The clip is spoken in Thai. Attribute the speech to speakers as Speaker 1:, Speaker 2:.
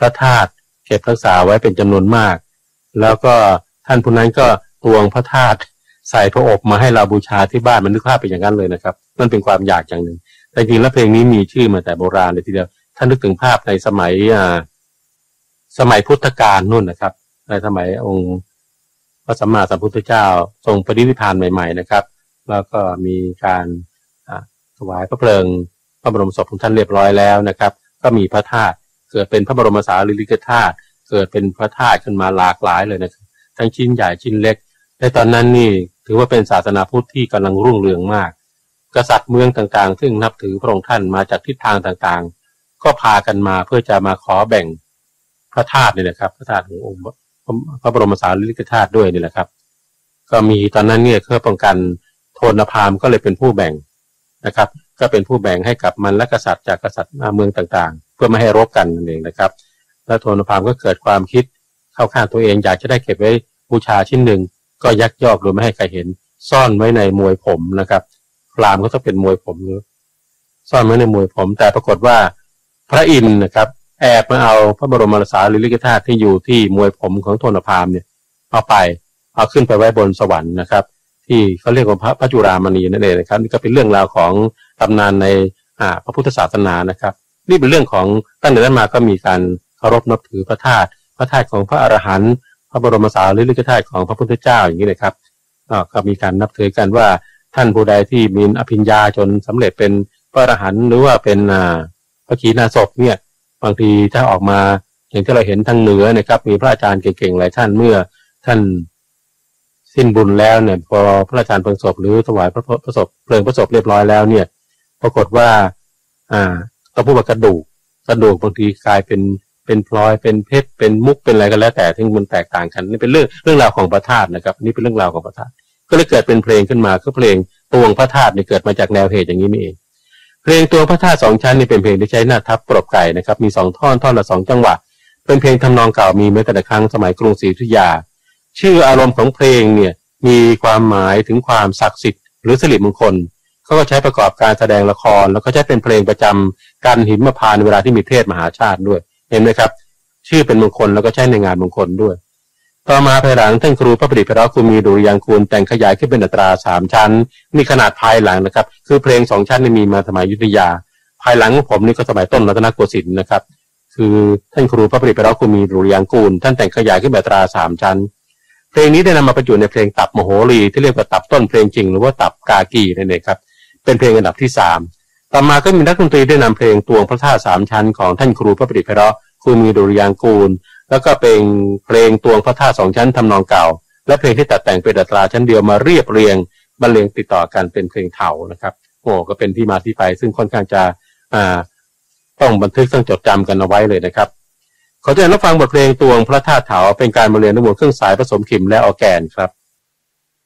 Speaker 1: ระธาตุเก็บรักษาไว้เป็นจำนวนมากแล้วก็ท่านผู้นั้นก็ตวงพระธาตุใส่พระอบมาให้เราบูชาที่บ้านมันนึกภาพเป็นอย่างนั้นเลยนะครับนั่นเป็นความอยากอย่างหนึ่งแต่จริงแล้วเพลงนี้มีชื่อมาแต่โบราณเลยทีเดียวท่านนึกถึงภาพในสมัยพุทธกาลนู่นนะครับในสมัยองค์พระสัมมาสัมพุทธเจ้าทรงปรินิพพานใหม่ๆนะครับแล้วก็มีการถวายพระเพลิงพระบรมศพของท่านเรียบร้อยแล้วนะครับก็มีพระธาตุเกิดเป็นพระบรมสารีริกธาตุเกิดเป็นพระธาตุขึ้นมาหลากหลายเลยนะครับทั้งชิ้นใหญ่ชิ้นเล็กในตอนนั้นนี่ถือว่าเป็นศาสนาพุทธที่กำลังรุ่งเรืองมากกษัตริย์เมืองต่างๆซึ่งนับถือพระองค์ท่านมาจากทิศทางต่างๆก็พากันมาเพื่อจะมาขอแบ่งพระธาตุนี่แหละครับพระธาตุขององค์พระบรมสารีริกธาตุด้วยนี่แหละครับก็มีตอนนั้นเนี่ยเพื่อป้องกันโทนพราหมณ์ก็เลยเป็นผู้แบ่งนะครับก็เป็นผู้แบ่งให้กับมันและกษัตริย์จากกษัตริย์เมืองต่างๆเพื่อไม่ให้รบกันนั่นเองนะครับแล้วโทนพราหมณ์ก็เกิดความคิดเข้าข้างตัวเองอยากจะได้เก็บไว้บูชาชิ้นหนึ่งก็ยักยอกโดยไม่ให้ใครเห็นซ่อนไว้ในมวยผมนะครับพราหมณ์ก็ต้องเป็นมวยผมซ่อนไว้ในมวยผมแต่ปรากฏว่าพระอินทร์นะครับแอบมาเอาพระบรมสารีริกธาตุที่อยู่ที่มวยผมของโทนพราหมณ์เนี่ยเอาขึ้นไปไว้บนสวรรค์นะครับที่เขาเรียกว่าพระจุฬามณีนั่นเองนะครับนี่ก็เป็นเรื่องราวของตำนานในพระพุทธศาสนานะครับนี่เป็นเรื่องของตั้งแต่นั้นมาก็มีการเคารพนับถือพระธาตุของพระอรหันต์พระบรมสารีริกธาตุของพระพุทธเจ้าอย่างนี้เลยครับก็มีการนับถือกันว่าท่านผู้ใดที่มีอภิญญาจนสำเร็จเป็นพระอรหันต์หรือว่าเป็นพระขีณาสพเนี่ยบางทีถ้าออกมาอย่างที่เราเห็นทางเหนือนะครับมีพระอาจารย์เก่งๆหลายท่านเมื่อท่านสิ้นบุญแล้วเนี่ยพอพระอาจารย์เพลิงศพหรือถวายพระศพเพลิงพระศพเรียบร้อยแล้วเนี่ยปรากฏว่าต้องพูดว่ากระดูกบางทีกลายเป็นพลอยเป็นเพชรเป็นมุกเป็นอะไรก็แล้วแต่ที่มันแตกต่างกันนี่เป็นเรื่องราวของพระธาตุนะครับนี่เป็นเรื่องราวของพระธาตุก็เลยเกิดเป็นเพลงขึ้นมาคือเพลงตวงพระธาตุเนี่ยเกิดมาจากแนวเหตุอย่างนี้นี่เองเพลงตวงพระธาตุ2ชั้นนี่เป็นเพลงที่ใช้หน้าทับปรบไก่นะครับมี2ท่อนละ2จังหวะเป็นเพลงทำนองเก่ามีมาแต่ครั้งสมัยกรุงศรีอยุธยาชื่ออารมณ์ของเพลงเนี่ยมีความหมายถึงความศักดิ์สิทธิ์หรือสิริมงคลเขาก็ใช้ประกอบการแสดงละครแล้วก็ใช้เป็นเพลงประจำการหิมพานต์เวลาที่มีเทศมหาชาติด้วยเห็นไหมครับชื่อเป็นมงคลแล้วก็ใช้ในงานมงคลด้วยต่อมาภายหลังท่านครูพระประดิษฐ์ไพเราะคุณมีดุริยางกูลแต่งขยายขึ้นเป็นอัตรา3ชั้นมีขนาดภายหลังนะครับคือเพลง2ชั้นนี่มีมาสมัยอยุธยาภายหลังของผมนี่ก็สมัยต้นรัตนโกสินทร์นะครับคือท่านครูพระประดิษฐ์ไพเราะคุณมีดุริยางกูลท่านแต่งขยายขึ้นเป็นอัตรา3ชั้นเพลงนี้ได้นำมาประยุกต์ในเพลงตับมโหรีที่เรียกว่าตับต้นเพลงจริงหรือว่าตับกากีนั่นเองครับเป็นเพลงอันดับที่3ต่อมาก็มีนักดนตรีได้นำเพลงตวงพระธาตุ3ชั้นของท่านครูพระประดิษฐ์ไพเราะคุณมีดุริยางกูลแล้วก็เป็นเพลงตวงพระธาตุ2ชั้นทำนองเก่าและเพลงที่ตัดแต่งเป็นอัตราชั้นเดียวมาเรียบเรียงบรรเลงติดต่อกันเป็นเพลงเถานะครับก็เป็นที่มาที่ไปซึ่งค่อนข้างจะต้องบันทึกต้องจดจำกันเอาไว้เลยนะครับขอเชิญรับฟังบทเพลงตวงพระธาตุเถาเป็นการบรรเลงด้วยเครื่องสายผสมขิมและออร์แกนครับ